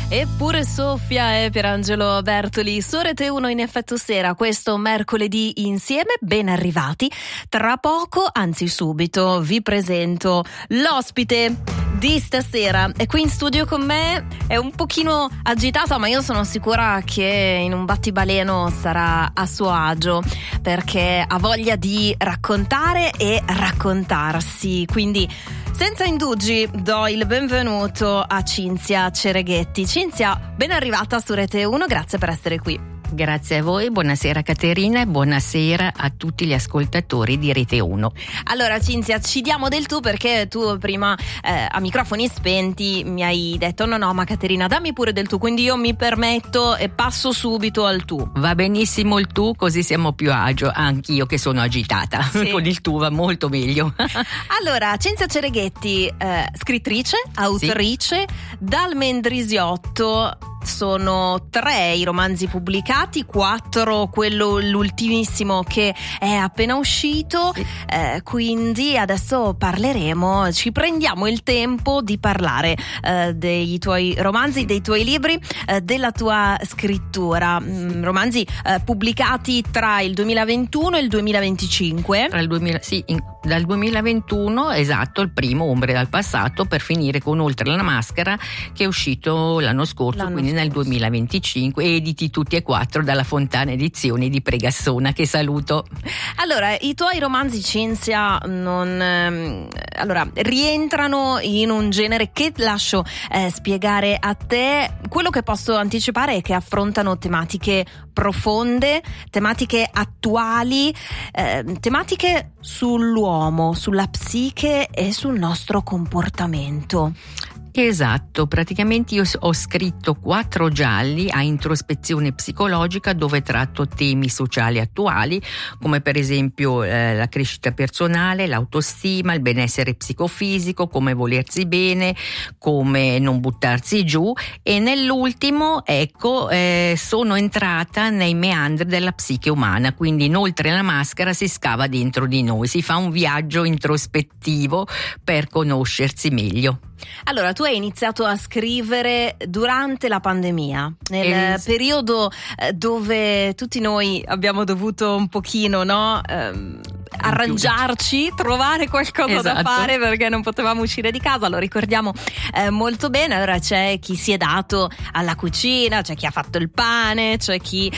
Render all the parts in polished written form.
Eppure soffia, Pierangelo Bertoli su Rete 1 in Effetto Sera, questo mercoledì insieme, ben arrivati. Tra poco, anzi subito, vi presento l'ospite di stasera. È qui in studio con me, è un pochino agitata, ma io sono sicura che in un battibaleno sarà a suo agio, perché ha voglia di raccontare e raccontarsi. Quindi senza indugi do il benvenuto a Cinzia Cereghetti. Cinzia, ben arrivata su Rete 1, grazie per essere qui. Grazie a voi, buonasera Caterina e buonasera a tutti gli ascoltatori di Rete 1. Allora Cinzia, ci diamo del tu, perché tu prima a microfoni spenti mi hai detto no ma Caterina dammi pure del tu, quindi io mi permetto e passo subito al tu. Va benissimo il tu, così siamo più agio, anch'io che sono agitata, sì. Con il tu va molto meglio. Allora, Cinzia Cereghetti, scrittrice, autrice, sì. Dal Mendrisiotto sono 3 i romanzi pubblicati, 4 quello l'ultimissimo che è appena uscito, sì. Quindi adesso parleremo, ci prendiamo il tempo di parlare dei tuoi romanzi, dei tuoi libri, della tua scrittura, romanzi pubblicati tra il 2021 e il 2025. Dal 2021, esatto, il primo Ombre dal passato, per finire con Oltre la maschera, che è uscito l'anno scorso, quindi nel 2025, editi tutti e 4 dalla Fontana Edizioni di Pregassona, che saluto. Allora, i tuoi romanzi, Cinzia, rientrano in un genere che lascio spiegare a te. Quello che posso anticipare è che affrontano tematiche profonde, tematiche attuali, tematiche sull'uomo, sulla psiche e sul nostro comportamento. Esatto, praticamente io ho scritto 4 gialli a introspezione psicologica dove tratto temi sociali attuali, come per esempio la crescita personale, l'autostima, il benessere psicofisico, come volersi bene, come non buttarsi giù, e nell'ultimo sono entrata nei meandri della psiche umana, quindi inoltre la maschera si scava dentro di noi, si fa un viaggio introspettivo per conoscersi meglio. Allora, tu hai iniziato a scrivere durante la pandemia, nel periodo dove tutti noi abbiamo dovuto un pochino, arrangiarci, trovare qualcosa da fare, perché non potevamo uscire di casa, lo ricordiamo molto bene. Allora c'è chi si è dato alla cucina, c'è chi ha fatto il pane, c'è chi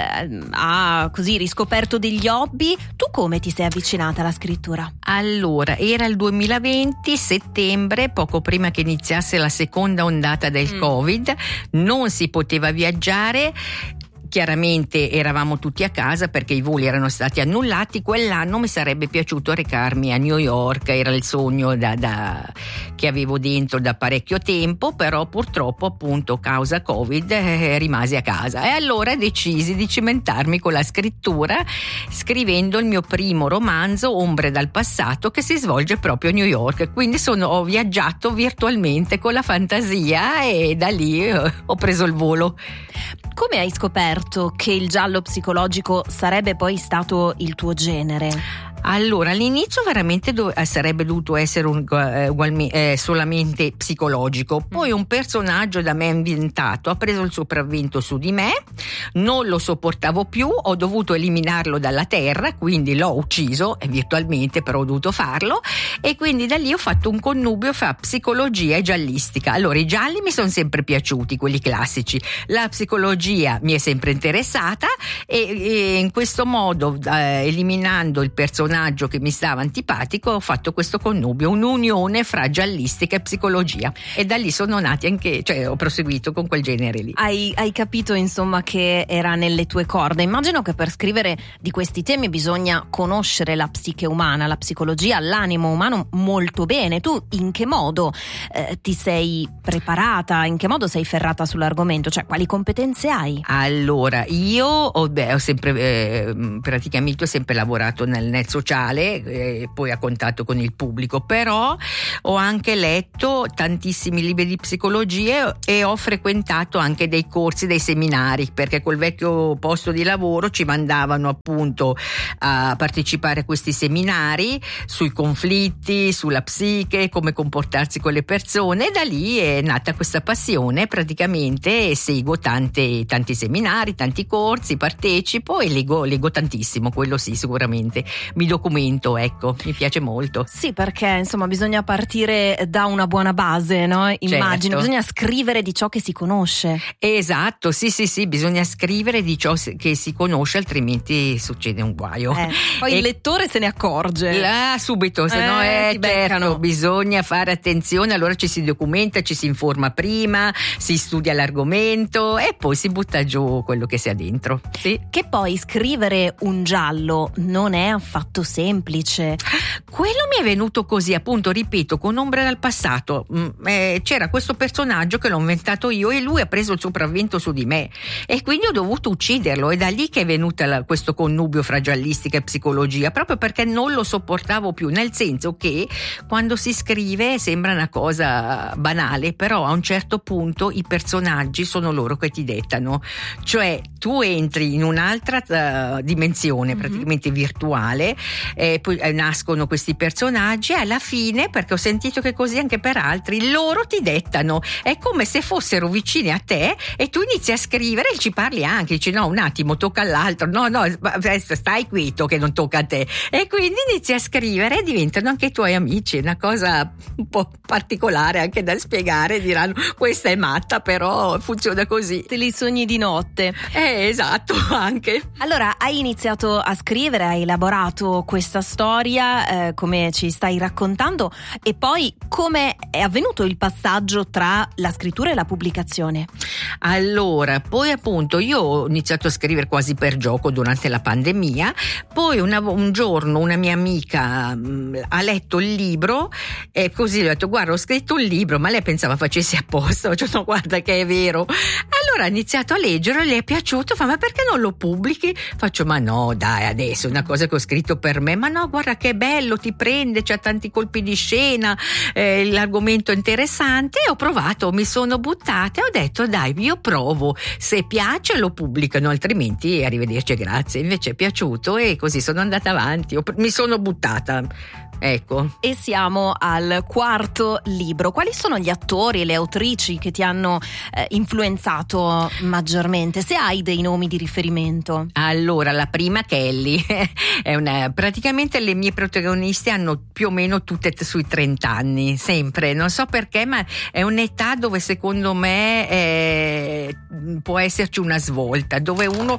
ha così riscoperto degli hobby. Tu come ti sei avvicinata alla scrittura? Allora, era il 2020, settembre, poco prima che iniziasse la seconda ondata del Covid, non si poteva viaggiare. Chiaramente eravamo tutti a casa perché i voli erano stati annullati. Quell'anno mi sarebbe piaciuto recarmi a New York, era il sogno che avevo dentro da parecchio tempo, però purtroppo appunto causa Covid rimasi a casa, e allora decisi di cimentarmi con la scrittura, scrivendo il mio primo romanzo Ombre dal passato, che si svolge proprio a New York. Quindi ho viaggiato virtualmente con la fantasia e da lì ho preso il volo. Come hai scoperto che il giallo psicologico sarebbe poi stato il tuo genere? Allora, all'inizio veramente sarebbe dovuto essere solamente psicologico, poi un personaggio da me inventato ha preso il sopravvento su di me, non lo sopportavo più, ho dovuto eliminarlo dalla terra, quindi l'ho ucciso, virtualmente, però ho dovuto farlo, e quindi da lì ho fatto un connubio fra psicologia e giallistica. Allora, i gialli mi sono sempre piaciuti, quelli classici, la psicologia mi è sempre interessata, e in questo modo, eliminando il personaggio che mi stava antipatico, ho fatto questo connubio, un'unione fra giallistica e psicologia, e da lì sono nati ho proseguito con quel genere lì. Hai capito insomma che era nelle tue corde. Immagino che per scrivere di questi temi bisogna conoscere la psiche umana, la psicologia, l'animo umano molto bene. Tu in che modo ti sei preparata, in che modo sei ferrata sull'argomento, cioè quali competenze hai? Allora, io ho sempre praticamente ho sempre lavorato nel net sociale, sociale, poi a contatto con il pubblico, però ho anche letto tantissimi libri di psicologia e ho frequentato anche dei corsi, dei seminari, perché col vecchio posto di lavoro ci mandavano appunto a partecipare a questi seminari sui conflitti, sulla psiche, come comportarsi con le persone, e da lì è nata questa passione praticamente, e seguo tanti seminari, tanti corsi, partecipo e leggo tantissimo, quello sì, sicuramente mi documento, ecco, mi piace molto. Sì, perché insomma bisogna partire da una buona base, no? Immagino, bisogna scrivere di ciò che si conosce. Esatto, sì, bisogna scrivere di ciò che si conosce, altrimenti succede un guaio. Poi il lettore se ne accorge. Subito, se no certo, bisogna fare attenzione, allora ci si documenta, ci si informa prima, si studia l'argomento e poi si butta giù quello che si ha dentro. Sì. Che poi scrivere un giallo non è affatto semplice. Quello mi è venuto così, appunto, ripeto, con ombre dal passato. C'era questo personaggio che l'ho inventato io e lui ha preso il sopravvento su di me e quindi ho dovuto ucciderlo, e da lì che è venuta questo connubio fra giallistica e psicologia, proprio perché non lo sopportavo più, nel senso che quando si scrive sembra una cosa banale, però a un certo punto i personaggi sono loro che ti dettano, cioè tu entri in un'altra dimensione praticamente virtuale, poi nascono questi personaggi e alla fine, perché ho sentito che così anche per altri, loro ti dettano, è come se fossero vicini a te e tu inizi a scrivere e ci parli anche, dici no un attimo, tocca all'altro, no stai quieto che non tocca a te, e quindi inizi a scrivere e diventano anche i tuoi amici. È una cosa un po' particolare anche da spiegare, diranno questa è matta, però funziona così. Te li sogni di notte. Esatto, anche. Allora hai iniziato a scrivere, hai elaborato questa storia come ci stai raccontando, e poi come è avvenuto il passaggio tra la scrittura e la pubblicazione? Allora, poi appunto io ho iniziato a scrivere quasi per gioco durante la pandemia, poi un giorno una mia amica ha letto il libro e così le ho detto guarda ho scritto un libro, ma lei pensava facessi apposta, ho detto no guarda che è vero. Allora ha iniziato a leggere, le è piaciuto, fa ma perché non lo pubblichi? Faccio ma no dai, adesso è una cosa che ho scritto per me, ma no guarda che bello, ti prende, c'ha tanti colpi di scena, l'argomento è interessante, e ho provato, mi sono buttata e ho detto dai io provo, se piace lo pubblicano, altrimenti arrivederci e grazie. Invece è piaciuto e così sono andata avanti, mi sono buttata. Ecco. E siamo al quarto libro. Quali sono gli attori e le autrici che ti hanno influenzato maggiormente? Se hai dei nomi di riferimento. Allora, la prima Kelly è praticamente le mie protagoniste hanno più o meno tutte sui 30 anni, sempre. Non so perché, ma è un'età dove secondo me può esserci una svolta, dove uno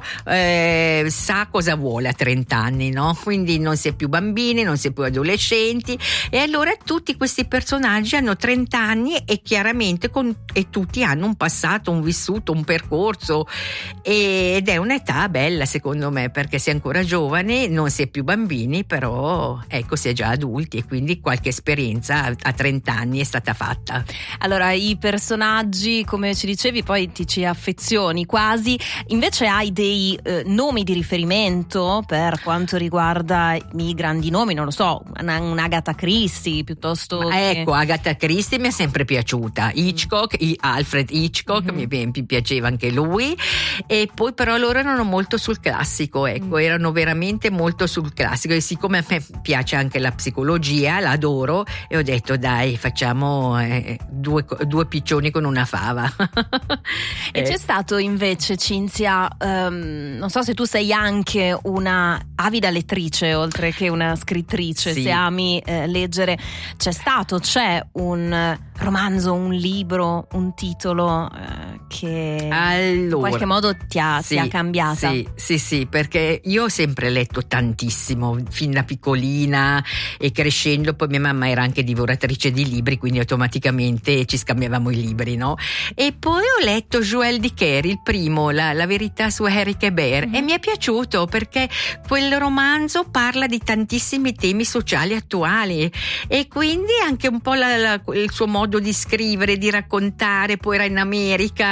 sa cosa vuole a 30 anni, no? Quindi non si è più bambini, non si è più adolescenti, e allora tutti questi personaggi hanno 30 anni e chiaramente e tutti hanno un passato, un vissuto, un percorso, ed è un'età bella secondo me, perché si è ancora giovane, non si è più bambini, però ecco si è già adulti, e quindi qualche esperienza a 30 anni è stata fatta. Allora i personaggi, come ci dicevi, poi ti ci affezioni quasi, invece hai dei nomi di riferimento per quanto riguarda i grandi nomi, non lo so, un'Agatha Christie piuttosto che... Ecco, Agatha Christie mi è sempre piaciuta, Alfred Hitchcock mi piaceva anche lui, e poi però loro erano molto sul classico, ecco, erano veramente molto sul classico, e siccome a me piace anche la psicologia, l'adoro, e ho detto dai facciamo due piccioni con una fava. E c'è stato invece, Cinzia, non so se tu sei anche una avida lettrice oltre che una scrittrice, sì. Se ami leggere, c'è un romanzo, un libro, un titolo che in qualche modo ti ha cambiata? Sì, perché io ho sempre letto tantissimo fin da piccolina, e crescendo poi mia mamma era anche divoratrice di libri, quindi automaticamente ci scambiavamo i libri, no? E poi ho letto Joël Dicker, il primo, la verità su Eric Hébert, e mi è piaciuto perché quel romanzo parla di tantissimi temi sociali attuali, e quindi anche un po' il suo modo di scrivere, di raccontare. Poi era in America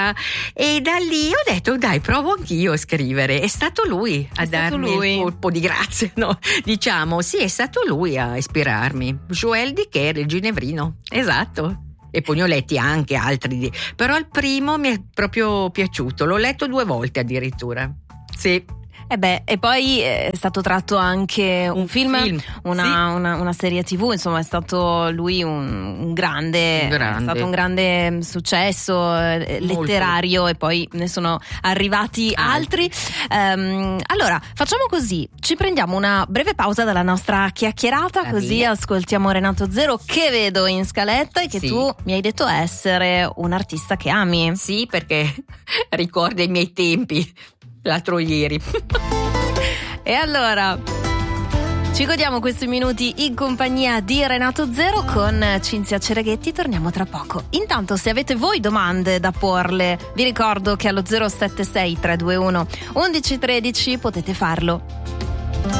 poesia, e da lì ho detto dai, provo anch'io a scrivere. È stato lui a darmi il colpo di grazia, no? Diciamo, sì, è stato lui a ispirarmi. Joël Dicker, il ginevrino, esatto. E poi ne ho letti anche altri, però il primo mi è proprio piaciuto, l'ho letto 2 volte addirittura. Sì. E poi è stato tratto anche un film. Una serie TV, insomma è stato lui un grande, è stato un grande successo letterario, e poi ne sono arrivati altri. Allora facciamo così, ci prendiamo una breve pausa dalla nostra chiacchierata, così ascoltiamo Renato Zero, che vedo in scaletta e che tu mi hai detto essere un artista che ami. Sì, perché ricorda i miei tempi. L'altro ieri. E allora ci godiamo questi minuti in compagnia di Renato Zero con Cinzia Cereghetti. Torniamo tra poco. Intanto, se avete voi domande da porle, vi ricordo che allo 076 321 1113 potete farlo.